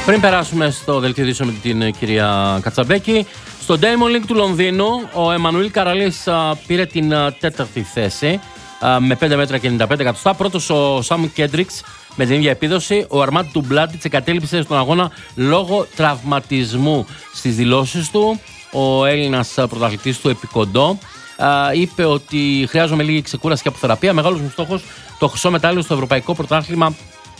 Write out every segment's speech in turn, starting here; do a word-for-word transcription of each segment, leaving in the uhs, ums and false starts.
Πριν περάσουμε στο δελτίο ειδήσεων με την κυρία Κατσαμπέκη, στο Diamond League του Λονδίνου ο Εμμανουήλ Καραλής πήρε την τέταρτη θέση με πέντε μέτρα και ενενήντα πέντε εκατοστά. Πρώτος ο Σάμ Κέντριξ με την ίδια επίδοση. Ο Αρμάντ Ντουμπλάτιτς εγκατέλειψε στον αγώνα λόγω τραυματισμού. Στις δηλώσεις του, ο Έλληνας πρωταθλητής του επικοντό είπε ότι χρειάζομαι λίγη ξεκούραση και αποθεραπεία. Μεγάλος μου στόχος το χρυσό μετάλλιο στο Ευρωπαϊκό Πρωτάθλημα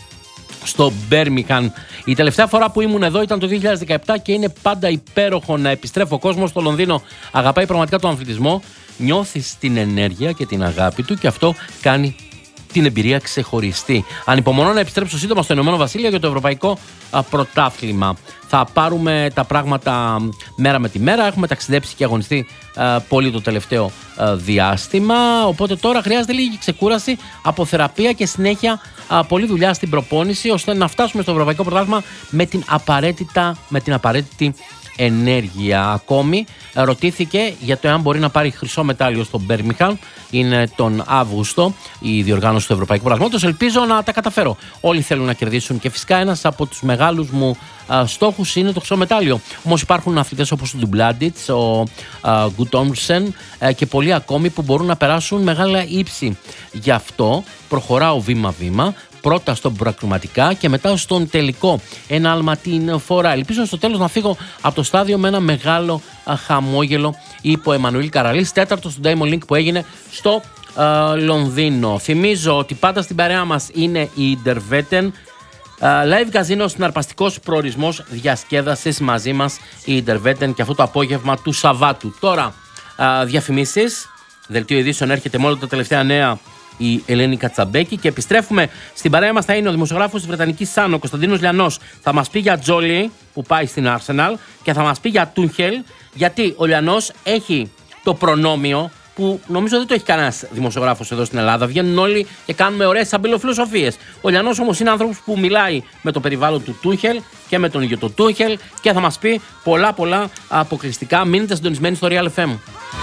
στο Μπέρμιχαμ. Η τελευταία φορά που ήμουν εδώ ήταν το δύο χιλιάδες δεκαεπτά και είναι πάντα υπέροχο να επιστρέφω. Ο κόσμος στο Λονδίνο αγαπάει πραγματικά τον αθλητισμό. Νιώθεις την ενέργεια και την αγάπη του και αυτό κάνει την εμπειρία ξεχωριστή. Ανυπομονώ να επιστρέψω σύντομα στο Ηνωμένο Βασίλειο για το Ευρωπαϊκό Πρωτάθλημα. Θα πάρουμε τα πράγματα μέρα με τη μέρα. Έχουμε ταξιδέψει και αγωνιστεί α, πολύ το τελευταίο α, διάστημα. Οπότε τώρα χρειάζεται λίγη ξεκούραση, αποθεραπεία και συνέχεια α, πολλή δουλειά στην προπόνηση, ώστε να φτάσουμε στο Ευρωπαϊκό Πρωτάθλημα με την απαραίτητα, με την απαραίτητη ενέργεια. Ακόμη ρωτήθηκε για το εάν μπορεί να πάρει χρυσό μετάλλιο στο Μπέρμιχαμ. Είναι τον Αύγουστο η διοργάνωση του Ευρωπαϊκού Πρωταθλήματος. Ελπίζω να τα καταφέρω. Όλοι θέλουν να κερδίσουν και φυσικά ένας από τους μεγάλους μου α, στόχους είναι το χρυσό μετάλλιο. Όμως υπάρχουν αθλητές όπως ο Ντουμπλάντιτς, ο Γκουτόμσεν και πολλοί ακόμη που μπορούν να περάσουν μεγάλα ύψη. Γι' αυτό προχωράω βήμα-βήμα. Πρώτα στον προακριματικά και μετά στον τελικό. Ένα άλμα την φορά. Ελπίζω στο τέλος να φύγω από το στάδιο με ένα μεγάλο α, χαμόγελο, είπε ο Εμμανουήλ Καραλής, τέταρτο στο Diamond League που έγινε στο α, Λονδίνο. Θυμίζω ότι πάντα στην παρέα μας είναι η Intervetten. Live Casino, συναρπαστικός προορισμός διασκέδασης, μαζί μας η Intervetten και αυτό το απόγευμα του Σαββάτου. Τώρα α, διαφημίσεις. Δελτίο ειδήσεων έρχεται με όλα τα τελευταία νέα η Ελένη Κατσαμπέκη και επιστρέφουμε. Στην παρέα μας θα είναι ο δημοσιογράφος της Βρετανικής Sun, ο Κωνσταντίνος Λιανός. Θα μας πει για Τζόλι που πάει στην Arsenal και θα μας πει για Τούχελ, γιατί ο Λιανός έχει το προνόμιο που νομίζω δεν το έχει κανένας δημοσιογράφος εδώ στην Ελλάδα. Βγαίνουν όλοι και κάνουμε ωραίες αμπελοφιλοσοφίες. Ο Λιανός όμως είναι άνθρωπος που μιλάει με το περιβάλλον του Τούχελ και με τον ίδιο τον Τούχελ και θα μας πει πολλά πολλά αποκλειστικά. Μείνετε συντονισμένοι στο Real εφ εμ.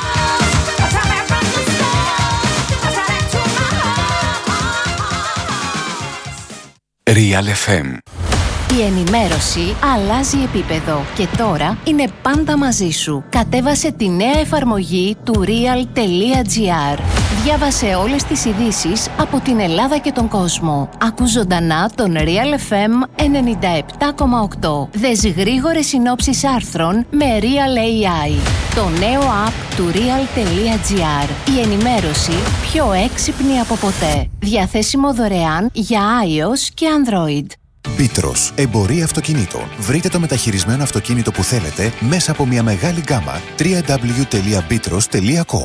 Real εφ εμ. Η ενημέρωση αλλάζει επίπεδο και τώρα είναι πάντα μαζί σου. Κατέβασε τη νέα εφαρμογή του real.gr. Διάβασε όλες τις ειδήσεις από την Ελλάδα και τον κόσμο. Ακού ζωντανά τον Real εφ εμ ενενήντα επτά κόμμα οκτώ. Δες γρήγορες συνόψεις άρθρων με Real έι άι. Το νέο app του real.gr. Η ενημέρωση πιο έξυπνη από ποτέ. Διαθέσιμο δωρεάν για iOS και Android. Bítros, εμπορία αυτοκινήτων. Βρείτε το μεταχειρισμένο αυτοκίνητο που θέλετε μέσα από μια μεγάλη γκάμα. double-u double-u double-u τελεία bítρος τελεία κομ.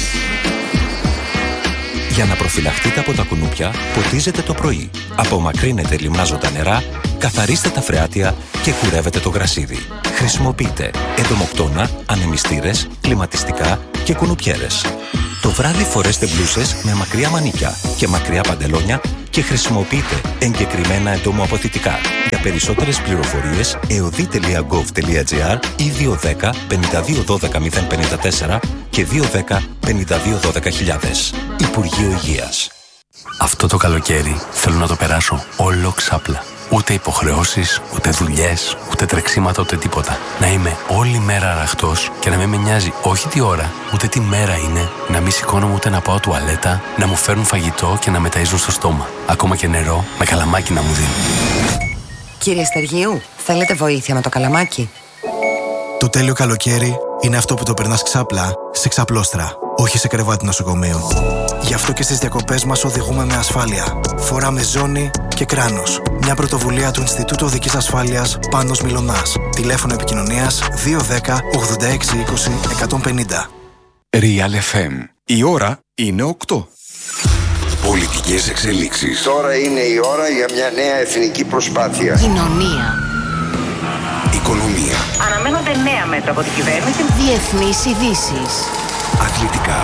Για να προφυλαχτείτε από τα κουνούπια, ποτίζετε το πρωί. Απομακρύνετε λιμνάζοντα νερά, καθαρίστε τα φρεάτια και κουρεύετε το γρασίδι. Χρησιμοποιείτε εντομοκτώνα, ανεμιστήρες, κλιματιστικά και κουνουπιέρες. Το βράδυ φορέστε μπλούσες με μακριά μανίκια και μακριά παντελόνια και χρησιμοποιείτε εγκεκριμένα εντομοαποθητικά. Για περισσότερες πληροφορίες, εωδή τελεία γκοβ τελεία τζι αρ ή δύο ένα μηδέν πέντε δύο ένα δύο μηδέν πέντε τέσσερα και δύο ένα μηδέν πέντε δύο ένα μηδέν χιλιάδες. Υπουργείο Υγείας. Αυτό το καλοκαίρι θέλω να το περάσω όλο ξάπλα. Ούτε υποχρεώσεις, ούτε δουλειές, ούτε τρεξίματα, ούτε τίποτα. Να είμαι όλη μέρα αραχτός και να μην με νοιάζει όχι τι ώρα, ούτε τι μέρα είναι, να μην σηκώνομαι ούτε να πάω τουαλέτα, να μου φέρουν φαγητό και να με ταΐζουν στο στόμα. Ακόμα και νερό με καλαμάκι να μου δίνουν. Κύριε Στεργίου, θέλετε βοήθεια με το καλαμάκι? Το τέλειο καλοκαίρι είναι αυτό που το περνάς ξάπλα σε ξαπλώστρα, όχι σε κρεβάτι νοσοκομείου. Γι' αυτό και στις διακοπές μας οδηγούμε με ασφάλεια. Φοράμε ζώνη και κράνος. Μια πρωτοβουλία του Ινστιτούτου Οδικής Ασφάλειας Πάνος Μιλωνάς. Τηλέφωνο επικοινωνίας δύο ένα μηδέν ογδόντα έξι είκοσι εκατόν πενήντα. Real εφ εμ. Η ώρα είναι οκτώ. Πολιτικές εξελίξεις. Τώρα είναι η ώρα για μια νέα εθνική προσπάθεια. Κοινωνία. Οικονομία. Αναμένονται νέα μέτρα από την κυβέρνηση. Διεθνείς ειδήσεις. Αθλητικά.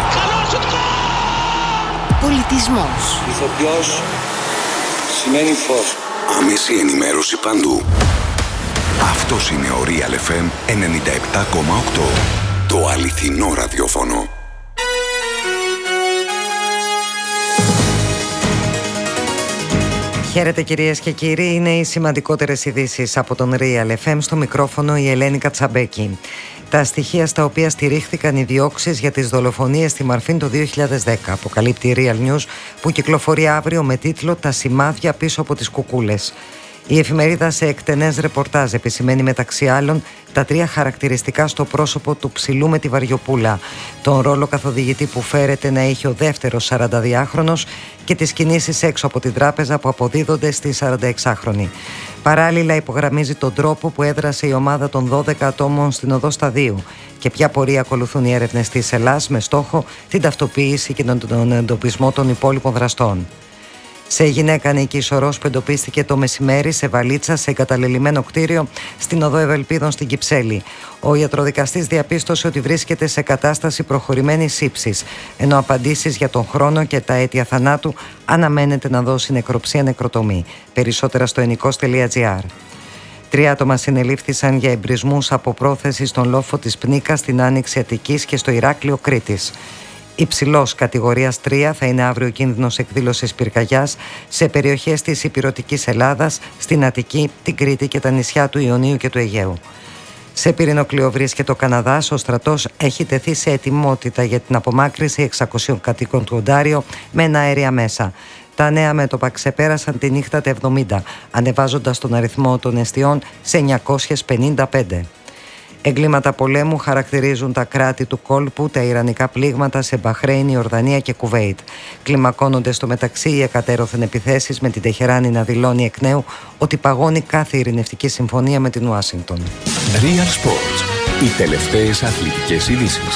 Πολιτισμός. Ηθοποιός σημαίνει φως. Άμεση ενημέρωση παντού. Αυτός είναι ο Real εφ εμ ενενήντα επτά κόμμα οκτώ. Το αληθινό ραδιόφωνο. Χαίρετε κυρίες και κύριοι, είναι οι σημαντικότερες ειδήσεις από τον Real εφ εμ, στο μικρόφωνο η Ελένη Κατσαμπέκη. Τα στοιχεία στα οποία στηρίχθηκαν οι διώξεις για τις δολοφονίες στη Μαρφίν το δύο χιλιάδες δέκα, αποκαλύπτει η Real News, που κυκλοφορεί αύριο με τίτλο «Τα σημάδια πίσω από τις κουκούλες». Η εφημερίδα σε εκτενές ρεπορτάζ επισημαίνει μεταξύ άλλων τα τρία χαρακτηριστικά στο πρόσωπο του ψηλού με τη βαριοπούλα, τον ρόλο καθοδηγητή που φέρεται να έχει ο δεύτερος σαρανταδυάχρονος και τις κινήσεις έξω από την τράπεζα που αποδίδονται στη σαρανταεξάχρονη. Παράλληλα υπογραμμίζει τον τρόπο που έδρασε η ομάδα των δώδεκα ατόμων στην οδό Σταδίου και ποια πορεία ακολουθούν οι έρευνες της Ελλάς με στόχο την ταυτοποίηση και τον εντοπισμό των υπόλοιπων δραστών. Σε γυναίκα νίκη σωρός που εντοπίστηκε το μεσημέρι σε βαλίτσα σε εγκαταλελειμμένο κτίριο στην οδό Ευελπίδων στην Κυψέλη. Ο ιατροδικαστής διαπίστωσε ότι βρίσκεται σε κατάσταση προχωρημένης ύψης, ενώ απαντήσεις για τον χρόνο και τα αίτια θανάτου αναμένεται να δώσει νεκροψία νεκροτομή. Περισσότερα στο ενικός τελεία τζι άρ. Τρία άτομα συνελήφθησαν για εμπρισμούς από πρόθεση στον λόφο της Πνίκας στην Άνοιξη Αττικής και στο Ηράκλειο Κρήτης. Υψηλός κατηγορίας τρία θα είναι αύριο κίνδυνος εκδήλωσης πυρκαγιάς σε περιοχές της Ηπειρωτικής Ελλάδας, στην Αττική, την Κρήτη και τα νησιά του Ιωνίου και του Αιγαίου. Σε πυρηνοκλείο βρίσκεται ο Καναδάς. Ο στρατός έχει τεθεί σε ετοιμότητα για την απομάκρυνση εξακοσίων κατοίκων του Οντάριο με εναέρια μέσα. Τα νέα μέτωπα ξεπέρασαν τη νύχτα τα εβδομήντα, ανεβάζοντας τον αριθμό των εστιών σε εννιακόσιες πενήντα πέντε. Εγκλήματα πολέμου χαρακτηρίζουν τα κράτη του κόλπου, τα ιρανικά πλήγματα σε Μπαχρέιν, Ιορδανία και Κουβέιτ. Κλιμακώνονται στο μεταξύ οι εκατέρωθεν επιθέσεις, με την Τεχεράνη να δηλώνει εκ νέου ότι παγώνει κάθε ειρηνευτική συμφωνία με την Ουάσιγκτον. Real Sports. Οι τελευταίες αθλητικές ειδήσεις.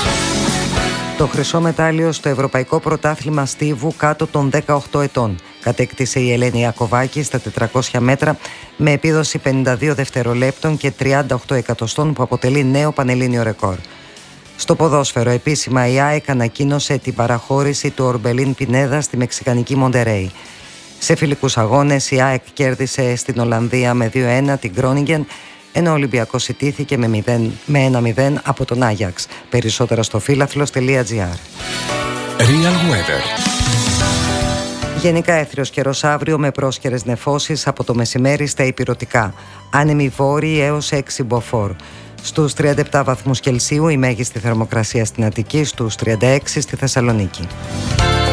Το χρυσό μετάλλιο στο Ευρωπαϊκό Πρωτάθλημα Στίβου κάτω των δεκαοκτώ ετών κατέκτησε η Ελένη Ιακωβάκη στα τετρακόσια μέτρα με επίδοση πενήντα δύο δευτερολέπτων και τριάντα οκτώ εκατοστών, που αποτελεί νέο πανελλήνιο ρεκόρ. Στο ποδόσφαιρο, επίσημα η ΑΕΚ ανακοίνωσε την παραχώρηση του Ορμπελίν Πινέδα στη μεξικανική Μοντερέι. Σε φιλικούς αγώνες η ΑΕΚ κέρδισε στην Ολλανδία με δύο ένα την Γκρόνιγκεν, ενώ ο Ολυμπιακός ιτήθηκε με ένα μηδέν από τον Άγιαξ. Περισσότερα στο φύλαθλος τελεία τζι άρ. Real Weather. Γενικά έθριος καιρός αύριο με πρόσκαιρες νεφώσεις από το μεσημέρι στα ηπειρωτικά. Άνεμοι βόρειοι έως έξι μποφόρ. Στους τριάντα επτά βαθμούς Κελσίου η μέγιστη θερμοκρασία στην Αττική, στους τριάντα έξι στη Θεσσαλονίκη.